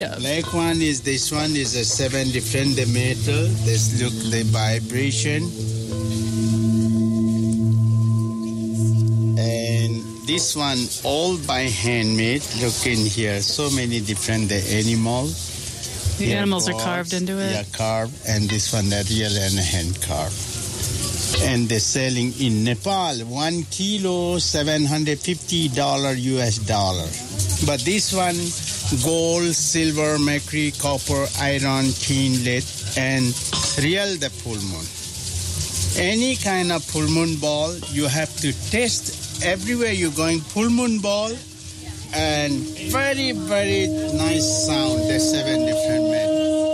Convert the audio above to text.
Black one is this one is a 7 different the metal. This look the vibration. And this one all by handmade. Look in here, so many different the animal. The animals are carved into it. Yeah, carved, and this one the real and hand carved. And they're selling in Nepal 1 kilo $750 US dollar. But this one gold, silver, mercury, copper, iron, tin, lead, and real the full moon. Any kind of full moon ball, you have to test everywhere you're going. Full moon ball, and very, very nice sound. There's 7 different methods.